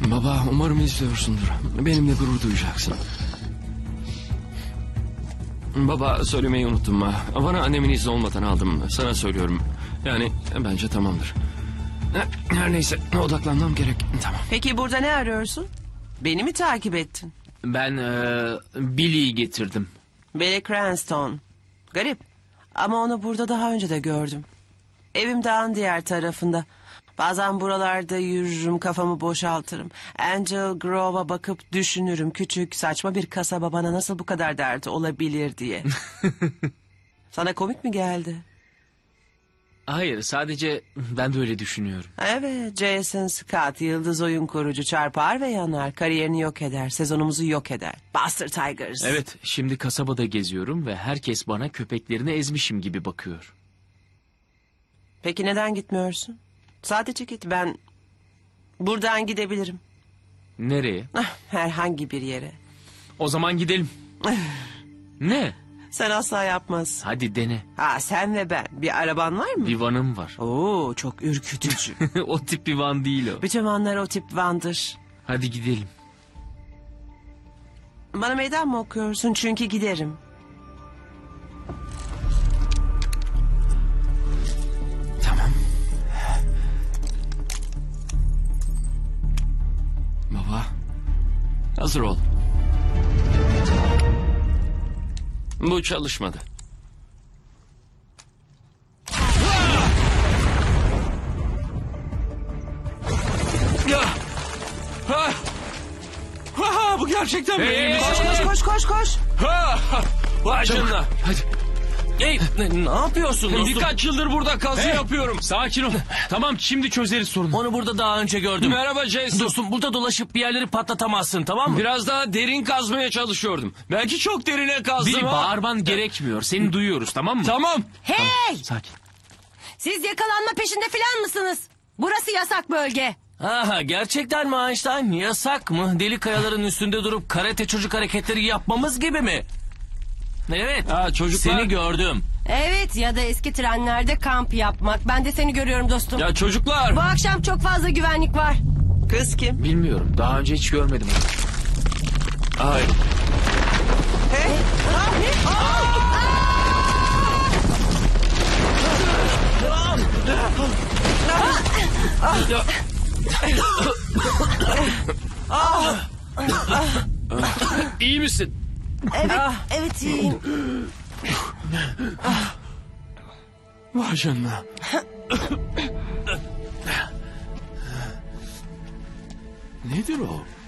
Baba, umarım izliyorsundur. Benimle gurur duyacaksın. Baba, söylemeyi unuttum ha. Bana annemin izni olmadan aldım. Sana söylüyorum. Yani bence tamamdır. Her neyse, odaklanmam gerek. Tamam. Peki burada ne arıyorsun? Beni mi takip ettin? Ben Billy'yi getirdim. Billy Cranston. Garip. Ama onu burada daha önce de gördüm. Evim dağın diğer tarafında. Bazen buralarda yürürüm, kafamı boşaltırım. Angel Grove'a bakıp düşünürüm. Küçük, saçma bir kasaba bana nasıl bu kadar derdi olabilir diye. Sana komik mi geldi? Hayır, sadece ben de öyle düşünüyorum. Evet, Jason Scott, yıldız oyun kurucu, çarpar ve yanar. Kariyerini yok eder, sezonumuzu yok eder. Buster Tigers. Evet, şimdi kasabada geziyorum ve herkes bana köpeklerini ezmişim gibi bakıyor. Peki neden gitmiyorsun? Sadece git, ben buradan gidebilirim. Nereye? Herhangi bir yere. O zaman gidelim. Ne? Sen asla yapmazsın. Hadi dene. Ha, sen ve ben. Bir araban var mı? Bir vanım var. Oo, çok ürkütücü. O tip bir van değil o. Bütün vanlar o tip vandır. Hadi gidelim. Bana meydan mı okuyorsun? Çünkü giderim. Tamam. Baba, hazır ol. Bu çalışmadı. Bu gerçekten benim. Koş koş koş. Vay canına. Hadi. Hey, ne yapıyorsun dostum? Birkaç yıldır burada kazı yapıyorum. Sakin ol. Tamam, şimdi çözeriz sorunu. Onu burada daha önce gördüm. Merhaba Jason. Dostum, burada dolaşıp bir yerleri patlatamazsın, tamam mı? Biraz daha derin kazmaya çalışıyordum. Belki çok derine kazdım Billy, ha. bağırman gerekmiyor. Seni duyuyoruz, tamam mı? Tamam. Hey! Sakin. Siz yakalanma peşinde falan mısınız? Burası yasak bölge. Ha, gerçekten mi Einstein? Yasak mı? Deli kayaların üstünde durup karate çocuk hareketleri yapmamız gibi mi? Evet. Ha, çocuklar. Seni gördüm. Evet, ya da eski trenlerde kamp yapmak. Ben de seni görüyorum dostum. Ya çocuklar. Bu akşam çok fazla güvenlik var. Kız kim? Bilmiyorum. Daha önce hiç görmedim onu. Ay. Hey. İyi misin? Evet, evet iyiyim. Vay canına. Nedir o?